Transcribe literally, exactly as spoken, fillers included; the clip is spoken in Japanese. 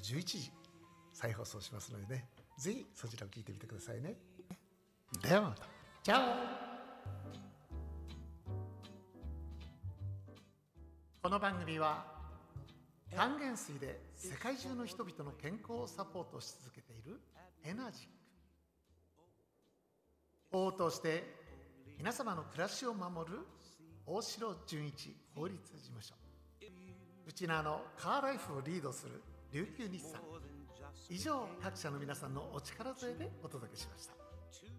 じゅういちじ再放送しますのでね、ぜひそちらを聞いてみてくださいね。ではまた。チャオ。この番組は還元水で世界中の人々の健康をサポートし続けているエナジック、応として皆様の暮らしを守る大城純一法律事務所、ウチナーのカーライフをリードする琉球日産、以上各社の皆さんのお力添えでお届けしました。